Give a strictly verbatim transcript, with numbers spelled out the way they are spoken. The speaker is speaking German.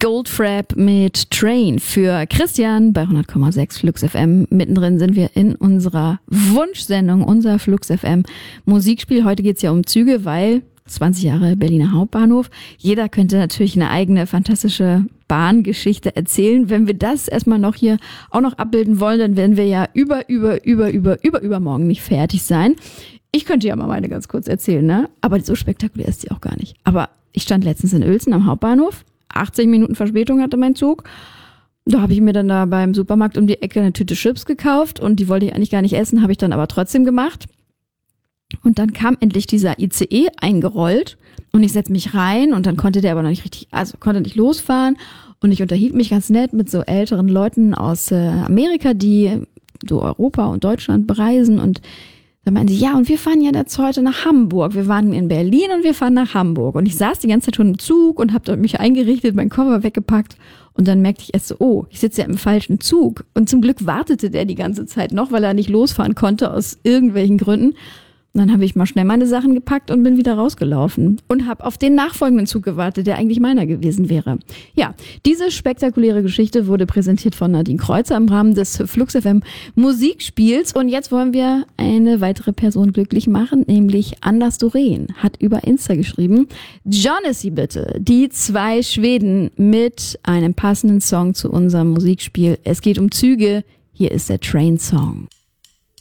Goldfrapp mit Train für Christian bei hundert Komma sechs Flux F M. Mittendrin sind wir in unserer Wunschsendung, unser Flux F M Musikspiel. Heute geht's ja um Züge, weil zwanzig Jahre Berliner Hauptbahnhof. Jeder könnte natürlich eine eigene fantastische Bahngeschichte erzählen. Wenn wir das erstmal noch hier auch noch abbilden wollen, dann werden wir ja über, über, über, über, über, übermorgen nicht fertig sein. Ich könnte ja mal meine ganz kurz erzählen, ne? Aber so spektakulär ist die auch gar nicht. Aber ich stand letztens in Uelzen am Hauptbahnhof. achtzig Minuten Verspätung hatte mein Zug. Da habe ich mir dann da beim Supermarkt um die Ecke eine Tüte Chips gekauft und die wollte ich eigentlich gar nicht essen, habe ich dann aber trotzdem gemacht. Und dann kam endlich dieser I C E eingerollt und ich setze mich rein und dann konnte der aber noch nicht richtig, also konnte nicht losfahren und ich unterhielt mich ganz nett mit so älteren Leuten aus äh, Amerika, die so Europa und Deutschland bereisen und dann meinen sie, ja, und wir fahren ja jetzt heute nach Hamburg. Wir waren in Berlin und wir fahren nach Hamburg. Und ich saß die ganze Zeit schon im Zug und habe mich eingerichtet, meinen Koffer weggepackt. Und dann merkte ich erst so, oh, ich sitze ja im falschen Zug. Und zum Glück wartete der die ganze Zeit noch, weil er nicht losfahren konnte aus irgendwelchen Gründen. Und dann habe ich mal schnell meine Sachen gepackt und bin wieder rausgelaufen und habe auf den nachfolgenden Zug gewartet, der eigentlich meiner gewesen wäre. Ja, diese spektakuläre Geschichte wurde präsentiert von Nadine Kreuzer im Rahmen des Flux F M Musikspiels. Und jetzt wollen wir eine weitere Person glücklich machen, nämlich Anders Doreen hat über Insta geschrieben, Johnessy bitte, die zwei Schweden mit einem passenden Song zu unserem Musikspiel. Es geht um Züge, hier ist der Train Song.